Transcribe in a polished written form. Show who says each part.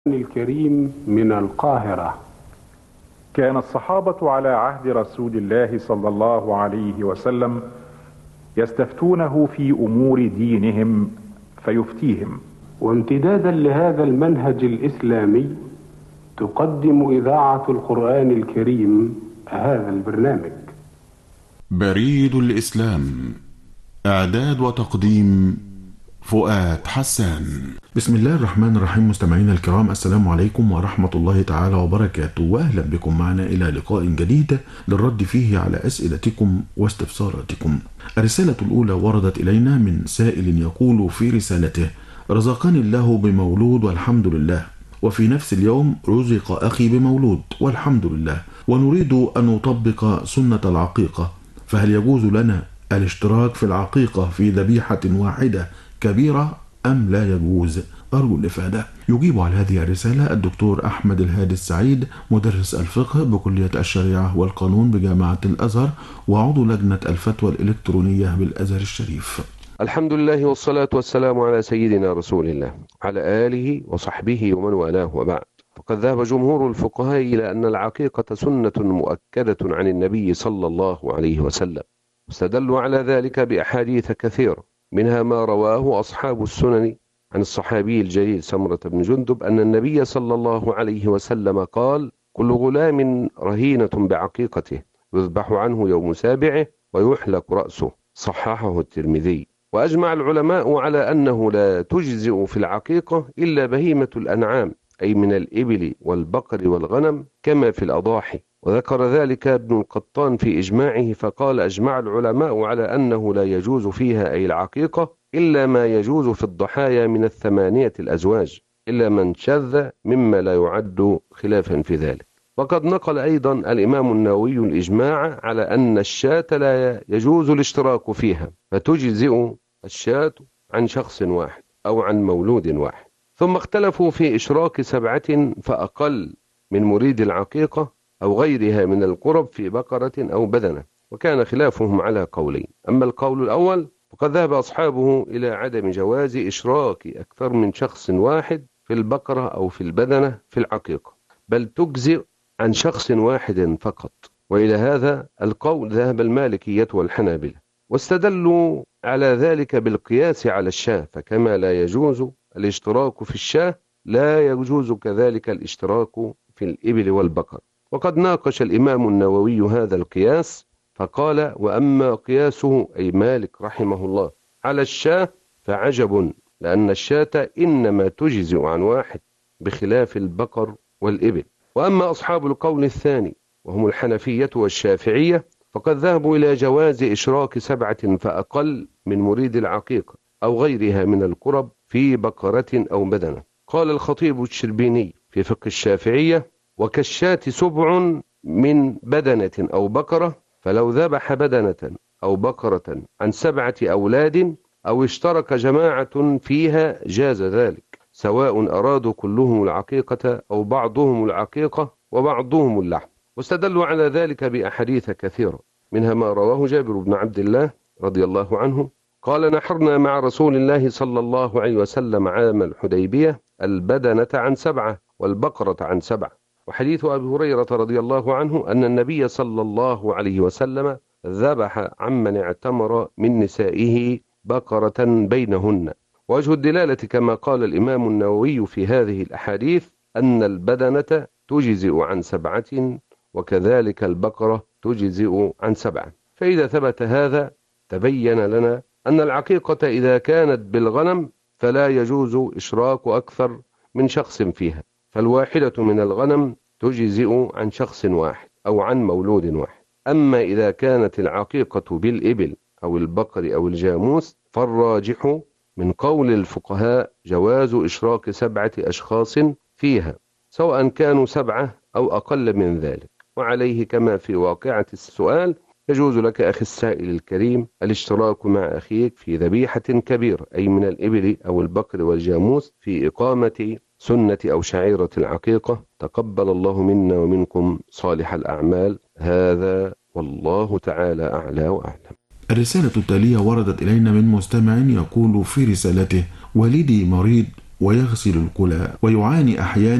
Speaker 1: الكريم من القاهرة.
Speaker 2: كان الصحابة على عهد رسول الله صلى الله عليه وسلم يستفتونه في أمور دينهم فيفتيهم.
Speaker 1: وامتدادا لهذا المنهج الإسلامي تقدم إذاعة القرآن الكريم هذا البرنامج.
Speaker 3: بريد الإسلام، إعداد وتقديم فؤاد حسان.
Speaker 4: بسم الله الرحمن الرحيم. مستمعينا الكرام، السلام عليكم ورحمة الله تعالى وبركاته، وأهلا بكم معنا إلى لقاء جديد للرد فيه على أسئلتكم واستفساراتكم. الرسالة الأولى وردت إلينا من سائل يقول في رسالته: رزقني الله بمولود والحمد لله، وفي نفس اليوم رزق أخي بمولود والحمد لله، ونريد أن نطبق سنة العقيقة، فهل يجوز لنا الاشتراك في العقيقة في ذبيحة واحدة كبيرة أم لا يجوز؟ أرجو الإفادة. يجيب على هذه الرسالة الدكتور أحمد الهادي السعيد، مدرس الفقه بكلية الشريعة والقانون بجامعة الأزهر، وعضو لجنة الفتوى الإلكترونية بالأزهر الشريف.
Speaker 5: الحمد لله والصلاة والسلام على سيدنا رسول الله على آله وصحبه ومن والاه، وبعد. فقد ذهب جمهور الفقهاء إلى أن العقيقة سنة مؤكدة عن النبي صلى الله عليه وسلم، واستدلوا على ذلك بأحاديث كثيرة، منها ما رواه أصحاب السنن عن الصحابي الجليل سمرة بن جندب أن النبي صلى الله عليه وسلم قال: كل غلام رهينة بعقيقته، يذبح عنه يوم سابعه ويحلق رأسه. صححه الترمذي. وأجمع العلماء على أنه لا تجزئ في العقيقة إلا بهيمة الأنعام، أي من الإبل والبقر والغنم كما في الأضاحي. وذكر ذلك ابن القطان في إجماعه فقال: أجمع العلماء على أنه لا يجوز فيها أي العقيقة إلا ما يجوز في الضحايا من 8 الأزواج، إلا من شذ مما لا يعد خلافا في ذلك. وقد نقل أيضا الإمام النووي الإجماع على أن الشاة لا يجوز الاشتراك فيها، فتجزئ الشاة عن شخص واحد أو عن مولود واحد. ثم اختلفوا في إشراك 7 فأقل من مريد العقيقة أو غيرها من القرب في بقرة أو بدنة، وكان خلافهم على قولين. أما القول الأول فقد ذهب أصحابه إلى عدم جواز إشراك أكثر من شخص واحد في البقرة أو في البدنة في العقيقة، بل تجزئ عن شخص واحد فقط. وإلى هذا القول ذهب المالكية والحنابلة، واستدلوا على ذلك بالقياس على الشاة، فكما لا يجوز الاشتراك في الشاة لا يجوز كذلك الاشتراك في الإبل والبقر. وقد ناقش الإمام النووي هذا القياس فقال: وأما قياسه أي مالك رحمه الله على الشاة فعجب، لأن الشاة إنما تجزئ عن واحد بخلاف البقر والإبل. وأما أصحاب القول الثاني وهم الحنفية والشافعية فقد ذهبوا إلى جواز إشراك 7 فأقل من مريد العقيقة أو غيرها من القرب في بقرة أو بدنة. قال الخطيب الشربيني في فقه الشافعية: وكالشاة 7 من بدنة أو بقرة، فلو ذبح بدنة أو بقرة عن 7 أولاد أو اشترك جماعة فيها جاز ذلك، سواء أرادوا كلهم العقيقة أو بعضهم العقيقة وبعضهم اللحم. واستدلوا على ذلك بأحاديث كثيرة، منها ما رواه جابر بن عبد الله رضي الله عنه قال: نحرنا مع رسول الله صلى الله عليه وسلم عام الحديبية البدنة عن 7 والبقرة عن 7. وحديث أبي هريرة رضي الله عنه أن النبي صلى الله عليه وسلم ذبح عمن اعتمر من نسائه بقرة بينهن. وجه الدلالة كما قال الإمام النووي في هذه الأحاديث أن البدنة تجزئ عن 7 وكذلك البقرة تجزئ عن 7. فإذا ثبت هذا تبين لنا أن العقيقة إذا كانت بالغنم فلا يجوز إشراك أكثر من شخص فيها، فالواحدة من الغنم تجزئ عن شخص واحد أو عن مولود واحد. أما إذا كانت العقيقة بالإبل أو البقر أو الجاموس فالراجح من قول الفقهاء جواز إشراك 7 أشخاص فيها، سواء كانوا 7 أو أقل من ذلك. وعليه كما في واقعة السؤال يجوز لك أخي السائل الكريم الاشتراك مع أخيك في ذبيحة كبيرة، أي من الإبل أو البقر والجاموس، في إقامة سنة أو شعيرة العقيقة. تقبل الله منا ومنكم صالح الأعمال. هذا والله تعالى أعلى وأعلم.
Speaker 4: الرسالة التالية وردت إلينا من مستمع يقول في رسالته: والدي مريض ويغسل الكلى، ويعاني أحيانا